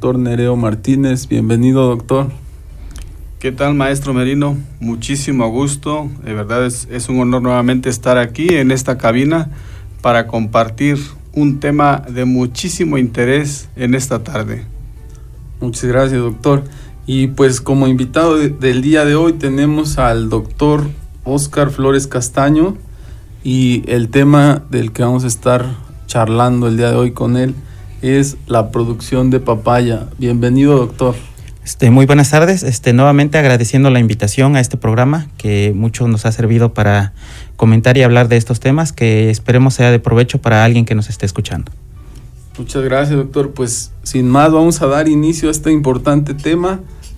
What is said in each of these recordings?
doctor Nereo Martínez. Bienvenido, doctor. ¿Qué tal, maestro Merino? Muchísimo gusto. De verdad es un honor nuevamente estar aquí en esta cabina para compartir un tema de muchísimo interés en esta tarde. Muchas gracias, doctor. Y pues como invitado del día de hoy tenemos al doctor Óscar Flores Castaño, y el tema del que vamos a estar charlando el día de hoy con él es la producción de papaya. Bienvenido, doctor. Muy buenas tardes. Nuevamente agradeciendo la invitación a este programa que mucho nos ha servido para comentar y hablar de estos temas, que esperemos sea de provecho para alguien que nos esté escuchando. Muchas gracias, doctor. Pues sin más vamos a dar inicio a este importante tema.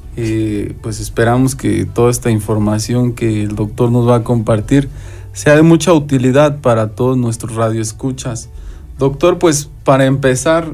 Pues esperamos que toda esta información que el doctor nos va a compartir sea de mucha utilidad para todos nuestros radioescuchas. Doctor, pues para empezar,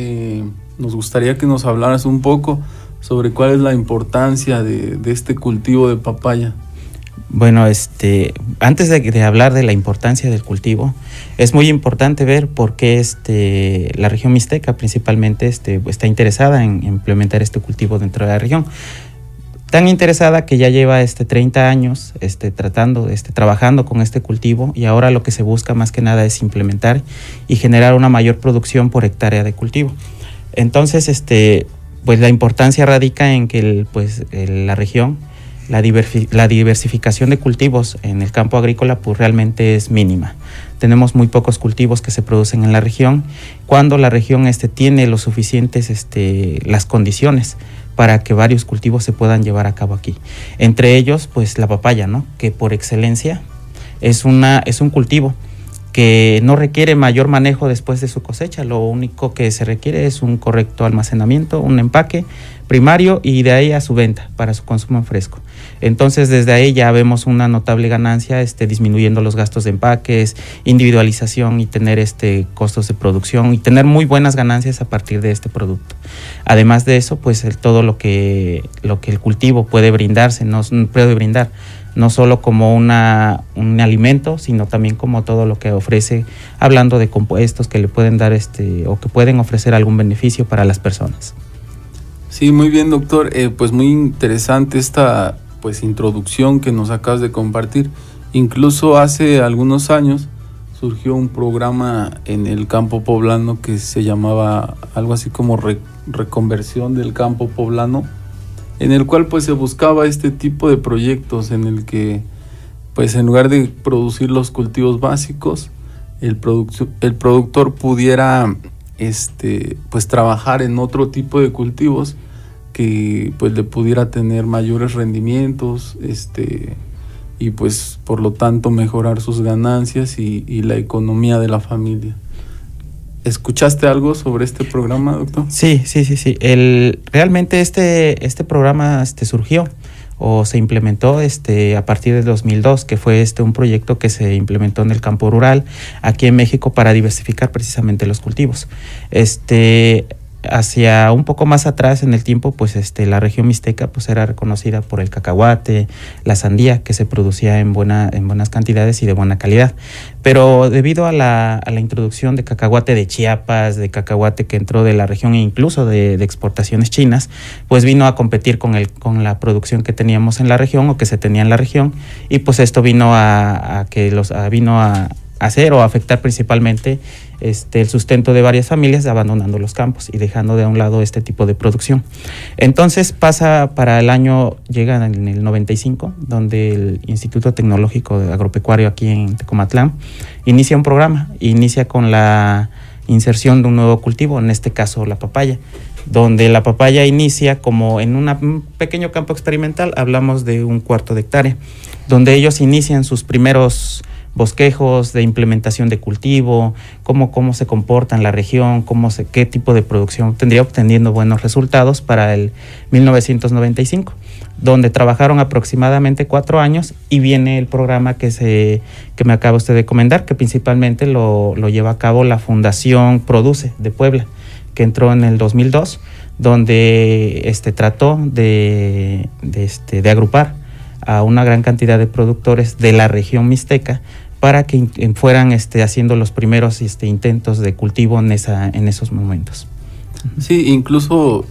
nos gustaría que nos hablaras un poco sobre cuál es la importancia de este cultivo de papaya. Bueno, antes de hablar de la importancia del cultivo, es muy importante ver por qué la región mixteca principalmente está interesada en implementar este cultivo dentro de la región. Tan interesada que ya lleva 30 años trabajando con este cultivo, y ahora lo que se busca más que nada es implementar y generar una mayor producción por hectárea de cultivo. Entonces, pues la importancia radica en que la región, la diversificación de cultivos en el campo agrícola pues realmente es mínima. Tenemos muy pocos cultivos que se producen en la región, cuando la región tiene los suficientes las condiciones para que varios cultivos se puedan llevar a cabo aquí. Entre ellos, pues la papaya, ¿no? Que por excelencia es un cultivo que no requiere mayor manejo después de su cosecha. Lo único que se requiere es un correcto almacenamiento, un empaque primario, y de ahí a su venta para su consumo en fresco. Entonces, desde ahí ya vemos una notable ganancia, disminuyendo los gastos de empaques, individualización y tener costos de producción y tener muy buenas ganancias a partir de este producto. Además de eso, pues todo lo que el cultivo puede brindar, no solo como un alimento, sino también como todo lo que ofrece, hablando de compuestos que le pueden dar o que pueden ofrecer algún beneficio para las personas. Sí, muy bien, doctor. Pues muy interesante esta introducción que nos acabas de compartir. Incluso hace algunos años surgió un programa en el campo poblano que se llamaba algo así como reconversión del campo poblano, en el cual pues se buscaba este tipo de proyectos en el que pues en lugar de producir los cultivos básicos, el productor pudiera pues trabajar en otro tipo de cultivos que pues le pudiera tener mayores rendimientos y pues por lo tanto mejorar sus ganancias y la economía de la familia. ¿Escuchaste algo sobre este programa, doctor? Sí. Realmente este programa surgió o se implementó a partir de 2002, que fue un proyecto que se implementó en el campo rural aquí en México para diversificar precisamente los cultivos. Hacia un poco más atrás en el tiempo, pues la región mixteca pues era reconocida por el cacahuate, la sandía, que se producía en buenas cantidades y de buena calidad. Pero debido a la introducción de cacahuate de Chiapas, de cacahuate que entró de la región e incluso de exportaciones chinas, pues vino a competir con la producción que teníamos en la región o que se tenía en la región, y pues esto vino a hacer o afectar principalmente el sustento de varias familias, abandonando los campos y dejando de un lado este tipo de producción. Entonces llega en el 95, donde el Instituto Tecnológico Agropecuario aquí en Tecomatlán inicia un programa, inicia con la inserción de un nuevo cultivo, en este caso la papaya, donde la papaya inicia como en un pequeño campo experimental, hablamos de 1/4 de hectárea, donde ellos inician sus primeros bosquejos de implementación de cultivo, cómo se comporta en la región, qué tipo de producción tendría, obteniendo buenos resultados para el 1995, donde trabajaron aproximadamente 4 años, y viene el programa que me acaba usted de comentar, que principalmente lo lleva a cabo la Fundación Produce de Puebla, que entró en el 2002, donde trató de agrupar a una gran cantidad de productores de la región mixteca para que fueran haciendo los primeros intentos de cultivo en esos momentos. Sí, incluso